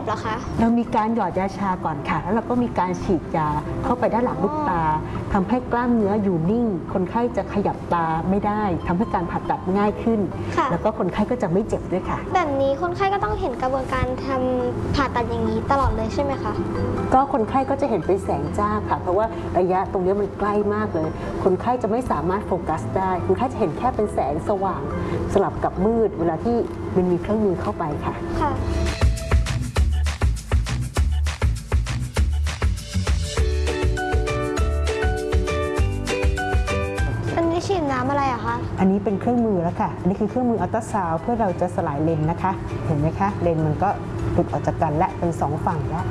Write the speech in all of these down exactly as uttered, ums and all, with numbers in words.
เหรอคะเรามีการหยอดยาชาก่อนค่ะแล้วเราก็มีการฉีดยาเข้าไปด้านหลังลูกตาทำให้กล้ามเนื้ออยู่นิ่งคนไข้จะขยับตาไม่ได้ทำให้การผ่าตัดง่ายขึ้นแล้วก็คนไข้ก็จะไม่เจ็บด้วยค่ะแบบนี้คนไข้ก็ต้องเห็นกระบวนการทำผ่าตัดอย่างนี้ตลอดเลยใช่ไหมคะก็คนไข้ก็จะเห็นเป็นแสงจ้าค่ะเพราะว่าระยะตรงนี้มันใกล้มากเลยคนไข้จะไม่สามารถโฟกัสได้คนไข้จะเห็นแค่เป็นแสงสว่างสลับกับมืดเวลาที่มันมีเครื่องมือเข้าไปค่ะค่ะอันนี้ฉีดน้ำอะไรอะคะอันนี้เป็นเครื่องมือแล้วค่ะอันนี้คือเครื่องมืออัลตราซาวด์เพื่อเราจะสลายเลนนะคะเห็นไหมคะเลนมันก็หลุดออกจากกันและเป็นสองฝั่งแล้ว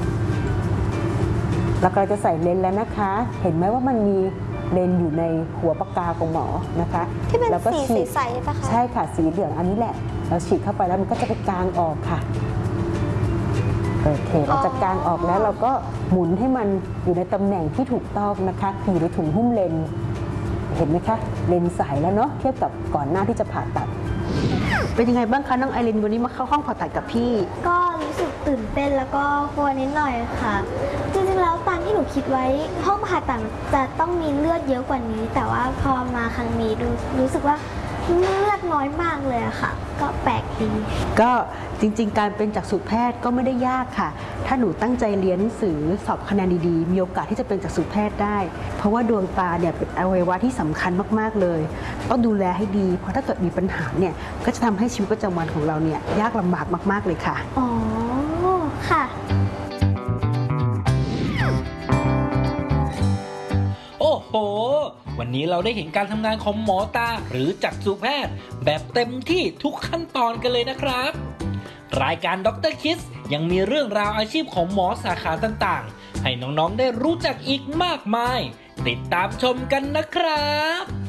แล้วเราจะใส่เลนแล้วนะคะเห็นไหมว่ามันมีเลนอยู่ในหัวปากกาของหมอนะคะที่เป็นสีใสๆปะคะใช่ค่ะสีเหลืองอันนี้แหละเราฉีดเข้าไปแล้วมันก็จะไปกางออกค่ะโอเคเราจะกางออกแล้วเราก็หมุนให้มันอยู่ในตำแหน่งที่ถูกต้องนะคะอยู่ในถุงหุ้มเลนเห็นไหมคะเลนใสแล้วเนาะเทียบกับก่อนหน้าที่จะผ่าตัดเป็นยังไงบ้างคะน้องไอรินวันนี้มาเข้าห้องผ่าตัดกับพี่ก็รู้สึกตื่นเต้นแล้วก็กลัวนิดหน่อยค่ะจริงๆแล้วตามที่หนูคิดไว้ห้องผ่าตัดจะต้องมีเลือดเยอะกว่านี้แต่ว่าพอมาครั้งนี้ดูรู้สึกว่าเลือดน้อยมากเลยอะค่ะก็แปลกดีก็จริงๆการเป็นจักษุแพทย์ก็ไม่ได้ยากค่ะถ้าหนูตั้งใจเรียนหนังสือสอบคะแนนดีๆมีโอกาสที่จะเป็นจักษุแพทย์ได้เพราะว่าดวงตาเนี่ยเป็นอวัยวะที่สำคัญมากๆเลยต้องดูแลให้ดีเพราะถ้าเกิดมีปัญหาเนี่ยก็จะทำให้ชีวิตประจำวันของเราเนี่ยยากลำบากมากๆเลยค่ะอ๋อค่ะโอ้โหวันนี้เราได้เห็นการทำงานของหมอตาหรือจักษุแพทย์แบบเต็มที่ทุกขั้นตอนกันเลยนะครับรายการด็อกเตอร์คิสยังมีเรื่องราวอาชีพของหมอสาขาต่างๆให้น้องๆได้รู้จักอีกมากมายติดตามชมกันนะครับ